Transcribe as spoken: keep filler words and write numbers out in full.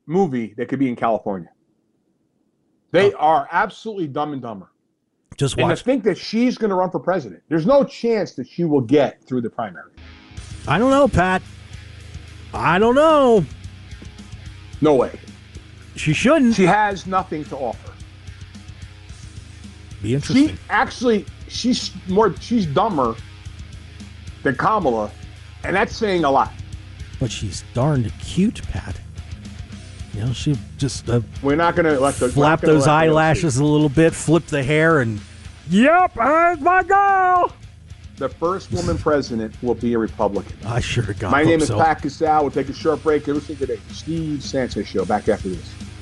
movie that could be in California. They oh. are absolutely Dumb and Dumber. Just watch. And to think that she's going to run for president, there's no chance that she will get through the primary. I don't know, Pat. I don't know. No way. She shouldn't. She has nothing to offer. Be interesting. She actually, she's more, she's dumber than Kamala, and that's saying a lot. But she's darned cute, Pat. You know, she just uh, we're not going to let the flap those eyelashes a little bit, flip the hair, and yep, that's my girl. The first woman president will be a Republican. I sure got. My name is so. Pat Casal. We'll take a short break. You're listening to the Steve Sanchez Show. Back after this.